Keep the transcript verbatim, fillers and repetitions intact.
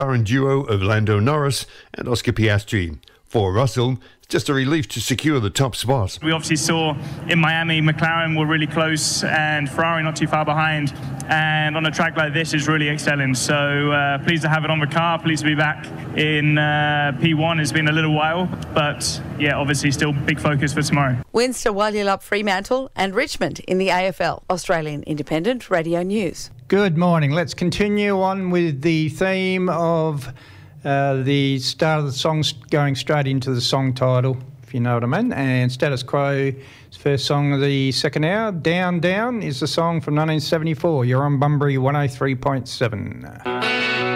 McLaren duo of Lando Norris and Oscar Piastri. For Russell, it's just a relief to secure the top spot. We obviously saw in Miami, McLaren were really close and Ferrari not too far behind. And on a track like this is really excelling. So uh, pleased to have it on the car, pleased to be back in uh, P one. It's been a little while, but yeah, obviously still big focus for tomorrow. Winds to Walyalup, Fremantle and Richmond in the A F L. Australian Independent Radio News. Good morning. Let's continue on with the theme of uh, the start of the song going straight into the song title, if you know what I mean. And Status Quo's first song of the second hour, Down Down, is the song from nineteen seventy-four. You're on Bunbury one oh three point seven.